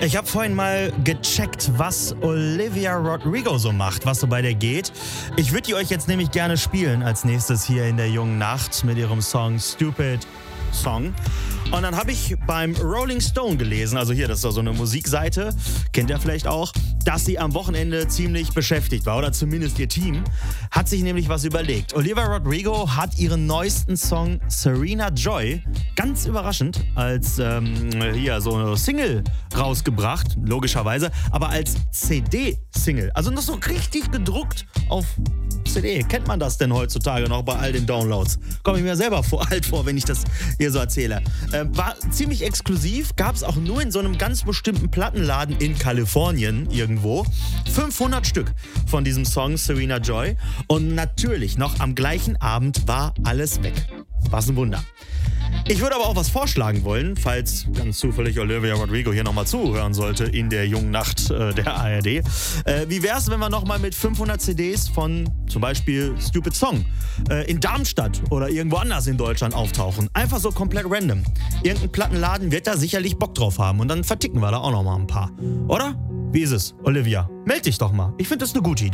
Ich habe vorhin mal gecheckt, was Olivia Rodrigo so macht, was so bei der geht. Ich würde die euch jetzt nämlich gerne spielen als nächstes hier in der jungen Nacht mit ihrem Song Stupid Song. Und dann habe ich beim Rolling Stone gelesen, also hier, das ist so eine Musikseite, kennt ihr vielleicht auch, dass sie am Wochenende ziemlich beschäftigt war, oder zumindest ihr Team, hat sich nämlich was überlegt. Olivia Rodrigo hat ihren neuesten Song Serena Joy, ganz überraschend, als hier so eine Single rausgebracht, logischerweise, aber als CD-Single, also noch so richtig gedruckt auf CD. Kennt man das denn heutzutage noch bei all den Downloads? Komme ich mir selber alt vor, wenn ich das hier so erzähle. War ziemlich exklusiv, gab es auch nur in so einem ganz bestimmten Plattenladen in Kalifornien irgendwo. 500 Stück von diesem Song Serena Joy. Und natürlich noch am gleichen Abend war alles weg. Was ein Wunder. Ich würde aber auch was vorschlagen wollen, falls ganz zufällig Olivia Rodrigo hier nochmal zuhören sollte in der jungen Nacht der ARD. Wie wär's, wenn wir nochmal mit 500 CDs von zum Beispiel Stupid Song in Darmstadt oder irgendwo anders in Deutschland auftauchen? Einfach so komplett random. Irgendein Plattenladen wird da sicherlich Bock drauf haben und dann verticken wir da auch nochmal ein paar. Oder? Wie ist es, Olivia? Meld dich doch mal. Ich finde das eine gute Idee.